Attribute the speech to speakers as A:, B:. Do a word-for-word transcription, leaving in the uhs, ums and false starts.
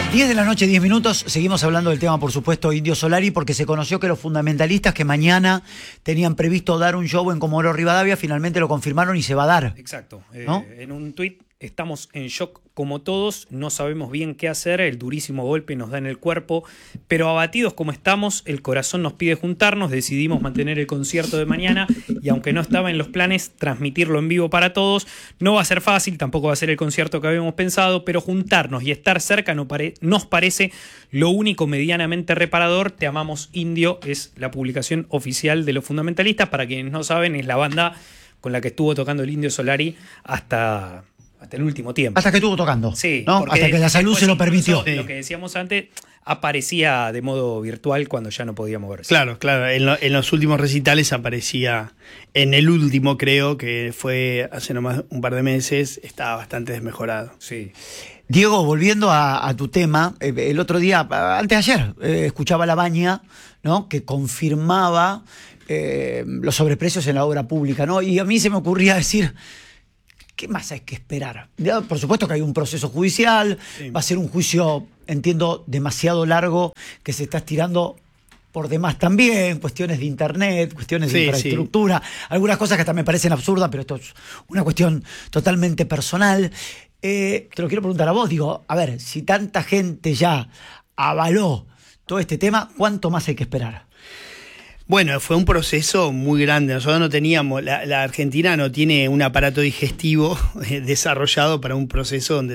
A: diez de la noche, diez minutos, seguimos hablando del tema, por supuesto, Indio Solari, porque se conoció que los fundamentalistas que mañana tenían previsto dar un show en Comodoro Rivadavia, finalmente lo confirmaron y se va a dar.
B: Exacto.
A: ¿No?
B: Eh, en un tuit, estamos en shock como todos, no sabemos bien qué hacer, el durísimo golpe nos da en el cuerpo, pero abatidos como estamos, el corazón nos pide juntarnos, decidimos mantener el concierto de mañana y aunque no estaba en los planes transmitirlo en vivo para todos, no va a ser fácil, tampoco va a ser el concierto que habíamos pensado, pero juntarnos y estar cerca no pare- nos parece lo único medianamente reparador. Te amamos, Indio, es la publicación oficial de los fundamentalistas. Para quienes no saben, es la banda con la que estuvo tocando el Indio Solari hasta... hasta el último tiempo.
A: Hasta que estuvo tocando.
B: Sí.
A: ¿No? Hasta que la salud se lo permitió.
B: Lo que decíamos antes, aparecía de modo virtual cuando ya no podía moverse.
C: Claro, claro. En, lo, en los últimos recitales aparecía, en el último creo, que fue hace nomás un par de meses, estaba bastante desmejorado.
B: Sí.
A: Diego, volviendo a, a tu tema, eh, el otro día, antes de ayer, eh, escuchaba a La Baña, ¿no?, que confirmaba eh, los sobreprecios en la obra pública, ¿no? Y a mí se me ocurría decir, ¿qué más hay que esperar? Ya, por supuesto que hay un proceso judicial, sí. Va a ser un juicio, entiendo, demasiado largo, que se está estirando por demás también, cuestiones de internet, cuestiones de sí, infraestructura, sí. Algunas cosas que hasta me parecen absurdas, pero esto es una cuestión totalmente personal. Eh, te lo quiero preguntar a vos, digo, a ver, si tanta gente ya avaló todo este tema, ¿cuánto más hay que esperar?
C: Bueno, fue un proceso muy grande. Nosotros no teníamos, la, la Argentina no tiene un aparato digestivo desarrollado para un proceso donde